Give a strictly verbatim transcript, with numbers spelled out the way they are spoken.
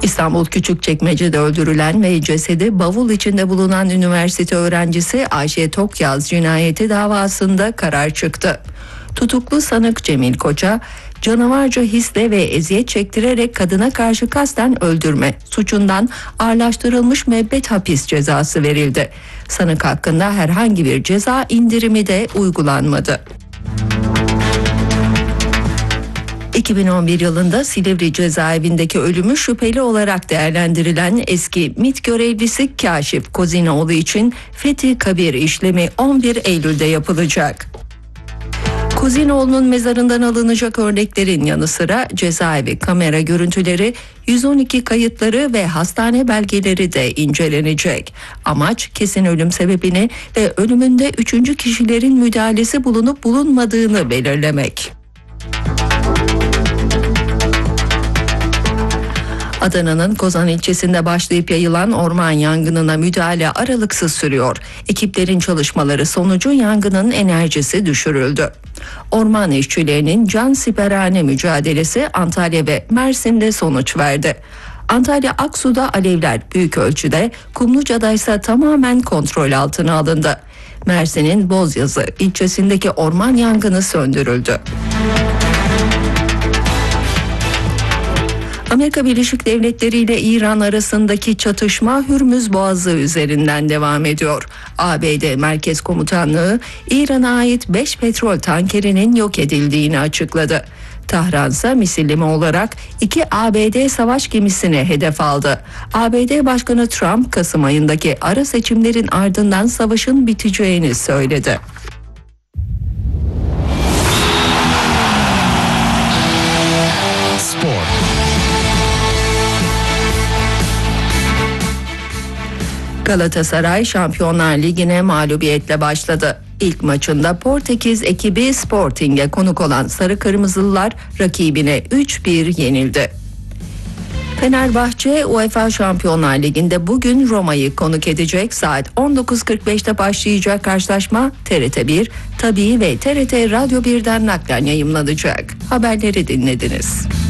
İstanbul Küçükçekmece'de öldürülen ve cesedi bavul içinde bulunan üniversite öğrencisi Ayşe Tokyaz cinayeti davasında karar çıktı. Tutuklu sanık Cemil Koç'a canavarca hisle ve eziyet çektirerek kadına karşı kasten öldürme suçundan ağırlaştırılmış müebbet hapis cezası verildi. Sanık hakkında herhangi bir ceza indirimi de uygulanmadı. iki bin on bir yılında Silivri cezaevindeki ölümü şüpheli olarak değerlendirilen eski MİT görevlisi Kaşif Kozinoğlu için Fethi Kabir işlemi on bir Eylül'de yapılacak. Kozinoğlu'nun mezarından alınacak örneklerin yanı sıra cezaevi kamera görüntüleri, yüz on iki kayıtları ve hastane belgeleri de incelenecek. Amaç kesin ölüm sebebini ve ölümünde üçüncü kişilerin müdahalesi bulunup bulunmadığını belirlemek. Adana'nın Kozan ilçesinde başlayıp yayılan orman yangınına müdahale aralıksız sürüyor. Ekiplerin çalışmaları sonucu yangının enerjisi düşürüldü. Orman işçilerinin cansiperhane mücadelesi Antalya ve Mersin'de sonuç verdi. Antalya Aksu'da alevler büyük ölçüde, Kumluca'da ise tamamen kontrol altına alındı. Mersin'in Bozyazı ilçesindeki orman yangını söndürüldü. Amerika Birleşik Devletleri ile İran arasındaki çatışma Hürmüz Boğazı üzerinden devam ediyor. A B D Merkez Komutanlığı İran'a ait beş petrol tankerinin yok edildiğini açıkladı. Tahran ise misilleme olarak iki A B D savaş gemisini hedef aldı. A B D Başkanı Trump Kasım ayındaki ara seçimlerin ardından savaşın biteceğini söyledi. Spor. Galatasaray Şampiyonlar Ligi'ne mağlubiyetle başladı. İlk maçında Portekiz ekibi Sporting'e konuk olan Sarı Kırmızılılar rakibine üç bir yenildi. Fenerbahçe UEFA Şampiyonlar Ligi'nde bugün Roma'yı konuk edecek. Saat on dokuz kırk beşte başlayacak karşılaşma T R T bir, Tabii ve T R T Radyo birden naklen yayımlanacak. Haberleri dinlediniz.